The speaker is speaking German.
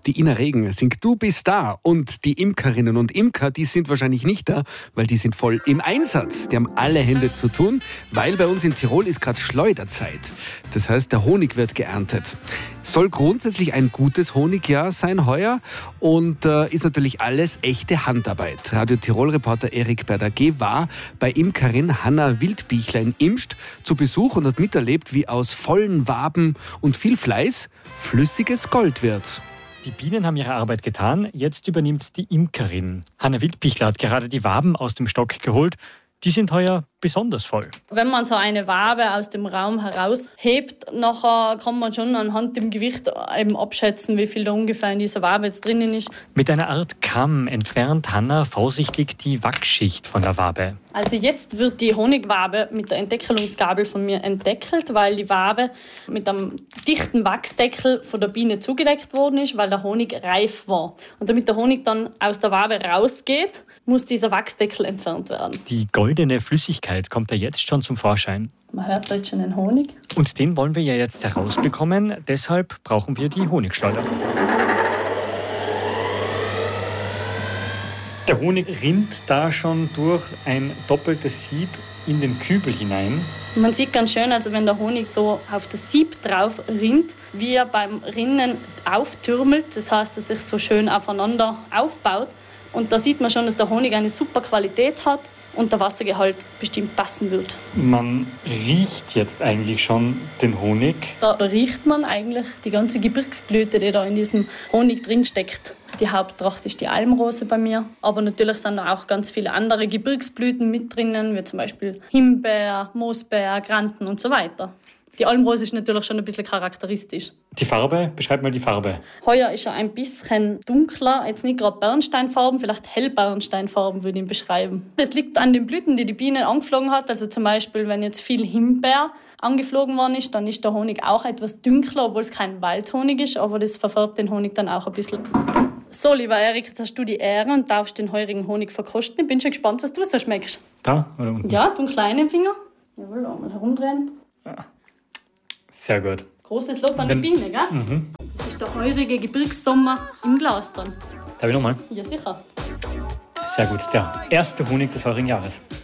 Die Ina Regen singt Du bist da und die Imkerinnen und Imker, die sind wahrscheinlich nicht da, weil die sind voll im Einsatz. Die haben alle Hände zu tun, weil bei uns in Tirol ist gerade Schleuderzeit. Das heißt, der Honig wird geerntet. Soll grundsätzlich ein gutes Honigjahr sein heuer und ist natürlich alles echte Handarbeit. Radio Tirol-Reporter Erik Berdage war bei Imkerin Hanna Wildbichler in Imst zu Besuch und hat miterlebt, wie aus vollen Waben und viel Fleiß flüssiges Gold wird. Die Bienen haben ihre Arbeit getan, jetzt übernimmt die Imkerin. Hanna Wildbichler hat gerade die Waben aus dem Stock geholt. Die sind heuer besonders voll. Wenn man so eine Wabe aus dem Raum heraushebt, nachher kann man schon anhand dem Gewicht eben abschätzen, wie viel da ungefähr in dieser Wabe jetzt drinnen ist. Mit einer Art Kamm entfernt Hanna vorsichtig die Wachsschicht von der Wabe. Also jetzt wird die Honigwabe mit der Entdeckelungsgabel von mir entdeckelt, weil die Wabe mit einem dichten Wachsdeckel von der Biene zugedeckt worden ist, weil der Honig reif war. Und damit der Honig dann aus der Wabe rausgeht, muss dieser Wachsdeckel entfernt werden. Die goldene Flüssigkeit kommt ja jetzt schon zum Vorschein. Man hört jetzt schon den Honig. Und den wollen wir ja jetzt herausbekommen. Deshalb brauchen wir die Honigschleuder. Der Honig rinnt da schon durch ein doppeltes Sieb in den Kübel hinein. Man sieht ganz schön, also wenn der Honig so auf das Sieb drauf rinnt, wie er beim Rinnen auftürmelt. Das heißt, dass er sich so schön aufeinander aufbaut. Und da sieht man schon, dass der Honig eine super Qualität hat und der Wassergehalt bestimmt passen wird. Man riecht jetzt eigentlich schon den Honig. Da riecht man eigentlich die ganze Gebirgsblüte, die da in diesem Honig drin steckt. Die Haupttracht ist die Almrose bei mir. Aber natürlich sind da auch ganz viele andere Gebirgsblüten mit drinnen, wie zum Beispiel Himbeer, Moosbeer, Granten und so weiter. Die Almrose ist natürlich schon ein bisschen charakteristisch. Die Farbe, beschreib mal die Farbe. Heuer ist er ein bisschen dunkler, jetzt nicht gerade Bernsteinfarben, vielleicht hellbernsteinfarben würde ich ihn beschreiben. Das liegt an den Blüten, die die Biene angeflogen hat. Also zum Beispiel, wenn jetzt viel Himbeer angeflogen worden ist, dann ist der Honig auch etwas dunkler, obwohl es kein Waldhonig ist, aber das verfärbt den Honig dann auch ein bisschen. So, lieber Erik, jetzt hast du die Ehre und darfst den heurigen Honig verkosten. Ich bin schon gespannt, was du so schmeckst. Da oder unten? Ja, du einen kleinen Finger. Jawohl, einmal herumdrehen. Ja. Sehr gut. Großes Lob an die Biene, gell? Mhm. Das ist der heurige Gebirgssommer im Glas dann. Darf ich nochmal? Ja, sicher. Sehr gut. Der erste Honig des heurigen Jahres.